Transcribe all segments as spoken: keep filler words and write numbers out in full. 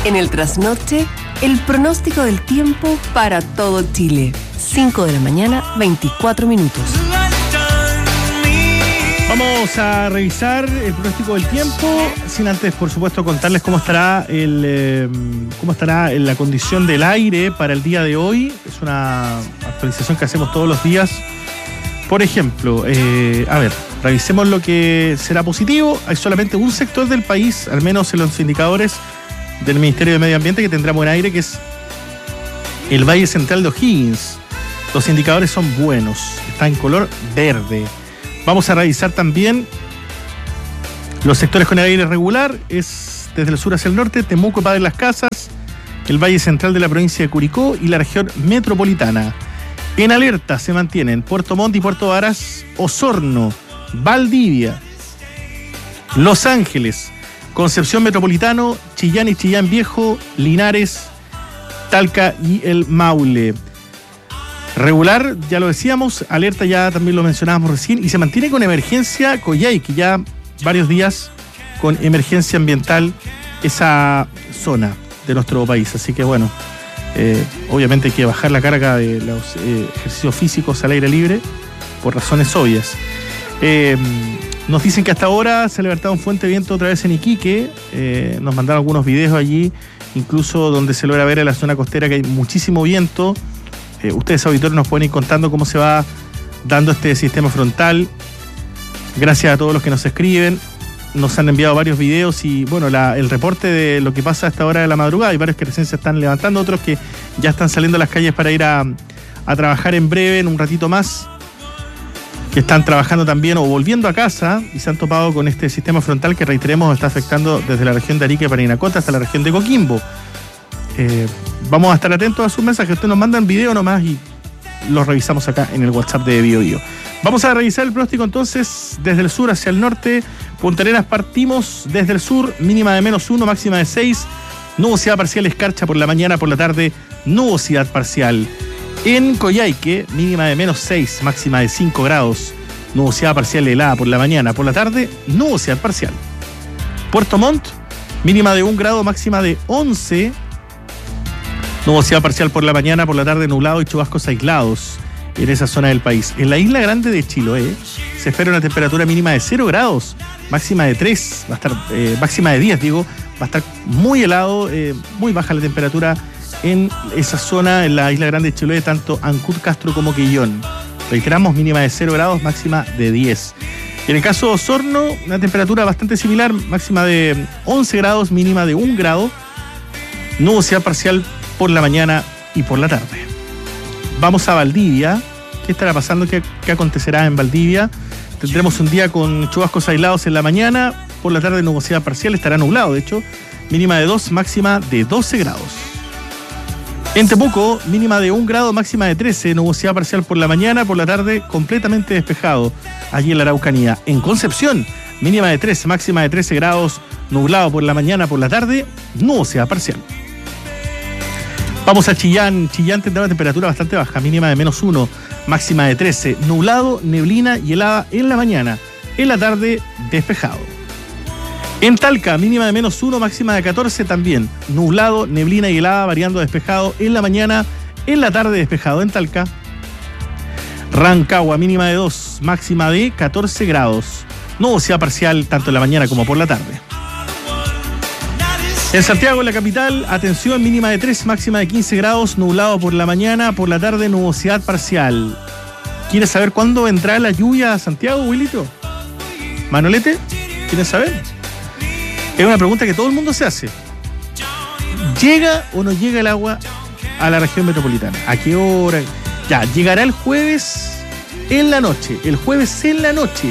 En el trasnoche, el pronóstico del tiempo para todo Chile. cinco de la mañana, veinticuatro minutos. Vamos a revisar el pronóstico del tiempo, sin antes, por supuesto, contarles cómo estará el eh, cómo estará la condición del aire para el día de hoy. Es una actualización que hacemos todos los días. Por ejemplo, eh, a ver, revisemos lo que será positivo. Hay solamente un sector del país, al menos en los indicadores del Ministerio de Medio Ambiente, que tendrá buen aire, que es el Valle Central de O'Higgins. Los indicadores son buenos, está en color verde. Vamos a revisar también los sectores con aire regular. Es desde el sur hacia el norte, Temuco, Padre Las Casas, el Valle Central de la provincia de Curicó y la región metropolitana. En alerta se mantienen Puerto Montt y Puerto Varas, Osorno, Valdivia, Los Ángeles, Concepción Metropolitano, Chillán y Chillán Viejo, Linares, Talca y el Maule. Regular, ya lo decíamos, alerta ya también lo mencionábamos recién, y se mantiene con emergencia Coyhaique, ya varios días con emergencia ambiental esa zona de nuestro país. Así que bueno, eh, obviamente hay que bajar la carga de los eh, ejercicios físicos al aire libre por razones obvias. Eh, nos dicen que hasta ahora se ha levantado un fuerte viento otra vez en Iquique. Eh, nos mandaron algunos videos allí, incluso donde se logra ver en la zona costera que hay muchísimo viento. Eh, ustedes, auditores, nos pueden ir contando cómo se va dando este sistema frontal. Gracias a todos los que nos escriben. Nos han enviado varios videos y, bueno, la, el reporte de lo que pasa a esta hora de la madrugada. Hay varios que recién se están levantando, otros que ya están saliendo a las calles para ir a, a trabajar en breve, en un ratito más, que están trabajando también o volviendo a casa y se han topado con este sistema frontal que, reiteremos, está afectando desde la región de Arica y Parinacota hasta la región de Coquimbo. Eh, vamos a estar atentos a sus mensajes. Ustedes nos mandan video nomás y los revisamos acá en el WhatsApp de Bio Bio. Vamos a revisar el pronóstico entonces desde el sur hacia el norte. Punta Arenas partimos desde el sur, mínima de menos uno, máxima de seis. Nubosidad parcial, escarcha por la mañana, por la tarde, nubosidad parcial. En Coyhaique, mínima de menos seis, máxima de cinco grados. Nubosidad parcial helada por la mañana, por la tarde, nubosidad parcial. Puerto Montt, mínima de un grado, máxima de once. Nubosidad parcial por la mañana, por la tarde nublado y chubascos aislados en esa zona del país. En la isla grande de Chiloé se espera una temperatura mínima de cero grados, máxima de tres, va a estar, eh, máxima de diez, digo, va a estar muy helado, eh, muy baja la temperatura en esa zona, en la isla grande de Chiloé, tanto Ancud, Castro como Quillón. Reiteramos, mínima de cero grados, máxima de diez. En el caso de Osorno, una temperatura bastante similar, máxima de once grados, mínima de un grado, nubosidad parcial por la mañana y por la tarde. Vamos a Valdivia. ¿Qué estará pasando? ¿Qué, qué acontecerá en Valdivia? Tendremos un día con chubascos aislados en la mañana, por la tarde nubosidad parcial, estará nublado, de hecho, mínima de dos, máxima de doce grados. En Temuco, mínima de un grado, máxima de trece, nubosidad parcial por la mañana, por la tarde completamente despejado, allí en la Araucanía. En Concepción, mínima de trece, máxima de trece grados, nublado por la mañana, por la tarde, nubosidad parcial. Vamos a Chillán. Chillán tendrá una temperatura bastante baja, mínima de menos uno, máxima de trece, nublado, neblina y helada en la mañana, en la tarde despejado. En Talca, mínima de menos uno, máxima de catorce también, nublado, neblina y helada, variando despejado en la mañana, en la tarde despejado en Talca. Rancagua, mínima de dos, máxima de catorce grados, nubosidad parcial tanto en la mañana como por la tarde. En Santiago, en la capital, atención, mínima de tres, máxima de quince grados, nublado por la mañana, por la tarde nubosidad parcial. ¿Quieres saber cuándo vendrá la lluvia a Santiago, Wilito? ¿Manolete? ¿Quieres saber? Es una pregunta que todo el mundo se hace. ¿Llega o no llega el agua a la región metropolitana? ¿A qué hora? Ya, llegará el jueves en la noche. El jueves en la noche.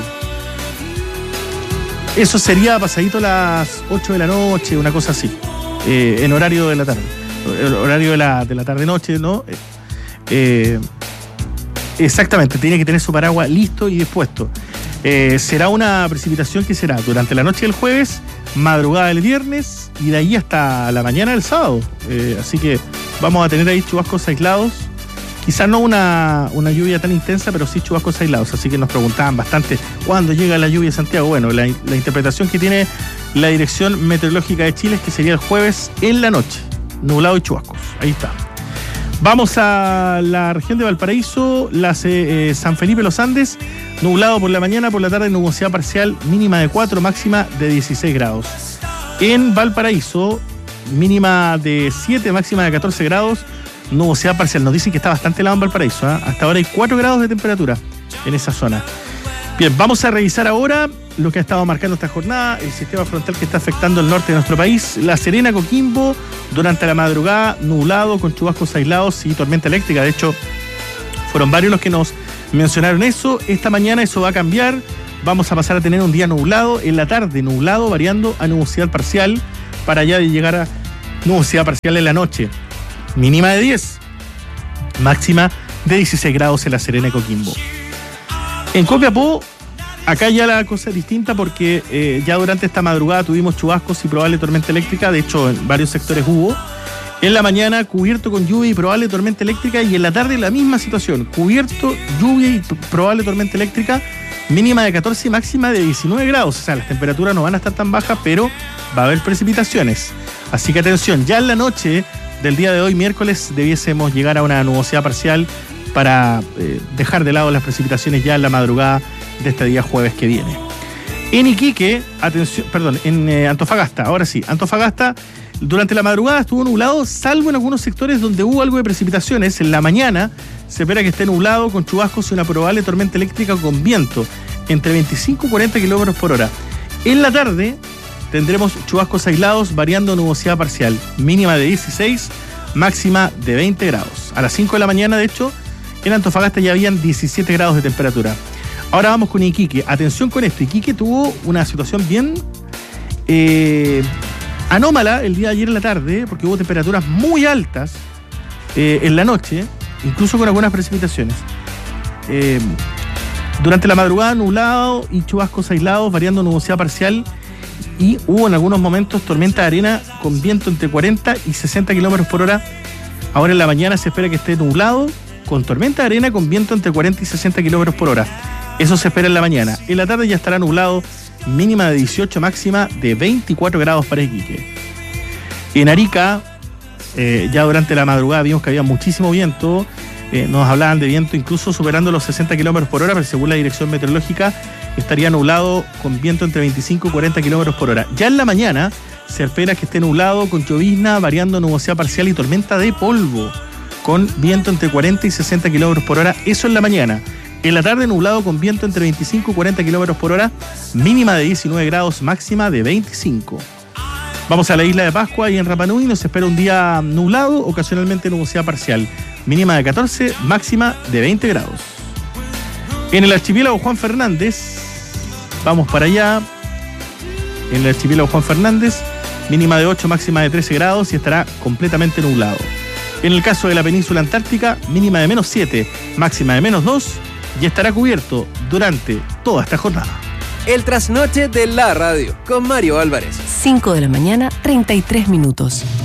Eso sería pasadito las ocho de la noche, una cosa así, eh, en horario de la tarde, el horario de la, de la tarde-noche, ¿no? Eh, eh, exactamente, tiene que tener su paraguas listo y dispuesto. Eh, será una precipitación que será durante la noche del jueves, madrugada del viernes y de ahí hasta la mañana del sábado. Eh, así que vamos a tener ahí chubascos aislados Quizás no una, una lluvia tan intensa, pero sí chubascos aislados. Así que nos preguntaban bastante cuándo llega la lluvia a Santiago. Bueno, la, la interpretación que tiene la Dirección Meteorológica de Chile es que sería el jueves en la noche. Nublado y chubascos. Ahí está. Vamos a la región de Valparaíso, la, eh, San Felipe Los Andes. Nublado por la mañana, por la tarde nubosidad parcial, mínima de cuatro, máxima de dieciséis grados. En Valparaíso, mínima de siete, máxima de catorce grados. Nubosidad parcial. Nos dicen que está bastante helado en Valparaíso, ¿eh? Hasta ahora hay cuatro grados de temperatura en esa zona. Bien, vamos a revisar ahora lo que ha estado marcando esta jornada, el sistema frontal que está afectando el norte de nuestro país. La Serena, Coquimbo, durante la madrugada, nublado, con chubascos aislados y tormenta eléctrica. De hecho, fueron varios los que nos mencionaron eso. Esta mañana eso va a cambiar. Vamos a pasar a tener un día nublado. En la tarde, nublado, variando a nubosidad parcial, para ya llegar a nubosidad parcial en la noche. Mínima de diez, máxima de dieciséis grados en la Serena y Coquimbo. En Copiapó, acá ya la cosa es distinta porque eh, ya durante esta madrugada tuvimos chubascos y probable tormenta eléctrica. De hecho, en varios sectores hubo. En la mañana, cubierto con lluvia y probable tormenta eléctrica. Y en la tarde, la misma situación. Cubierto, lluvia y probable tormenta eléctrica. Mínima de catorce y máxima de diecinueve grados. O sea, las temperaturas no van a estar tan bajas, pero va a haber precipitaciones. Así que atención, ya en la noche del día de hoy, miércoles, debiésemos llegar a una nubosidad parcial para eh, dejar de lado las precipitaciones ya en la madrugada de este día jueves que viene. En Iquique, atención, perdón, en eh, Antofagasta, ahora sí, Antofagasta, durante la madrugada estuvo nublado, salvo en algunos sectores donde hubo algo de precipitaciones. En la mañana se espera que esté nublado con chubascos y una probable tormenta eléctrica con viento entre veinticinco y cuarenta kilómetros por hora. En la tarde tendremos chubascos aislados, variando nubosidad parcial, mínima de dieciséis, máxima de veinte grados. A las cinco de la mañana, de hecho, en Antofagasta ya habían diecisiete grados de temperatura. Ahora vamos con Iquique. Atención con esto. Iquique tuvo una situación bien eh, anómala el día de ayer en la tarde, porque hubo temperaturas muy altas eh, en la noche, incluso con algunas precipitaciones. Eh, durante la madrugada, nublado y chubascos aislados, variando nubosidad parcial. Y hubo en algunos momentos tormenta de arena con viento entre cuarenta y sesenta kilómetros por hora. Ahora en la mañana se espera que esté nublado, con tormenta de arena con viento entre cuarenta y sesenta kilómetros por hora. Eso se espera en la mañana. En la tarde ya estará nublado, mínima de dieciocho, máxima de veinticuatro grados para Iquique. En Arica, eh, ya durante la madrugada vimos que había muchísimo viento. Eh, nos hablaban de viento incluso superando los sesenta kilómetros por hora, pero según la Dirección Meteorológica estaría nublado con viento entre veinticinco y cuarenta kilómetros por hora. Ya en la mañana se espera que esté nublado con llovizna, variando nubosidad parcial y tormenta de polvo, con viento entre cuarenta y sesenta kilómetros por hora. Eso en la mañana. En la tarde, nublado con viento entre veinticinco y cuarenta kilómetros por hora, mínima de diecinueve grados, máxima de veinticinco. Vamos a la isla de Pascua y en Rapa Nui nos espera un día nublado, ocasionalmente nubosidad parcial, mínima de catorce, máxima de veinte grados. En el archipiélago Juan Fernández, vamos para allá. En el archipiélago Juan Fernández, mínima de ocho, máxima de trece grados y estará completamente nublado. En el caso de la península antártica, mínima de menos siete, máxima de menos dos y estará cubierto durante toda esta jornada. El trasnoche de la radio con Mario Álvarez. cinco de la mañana, treinta y tres minutos.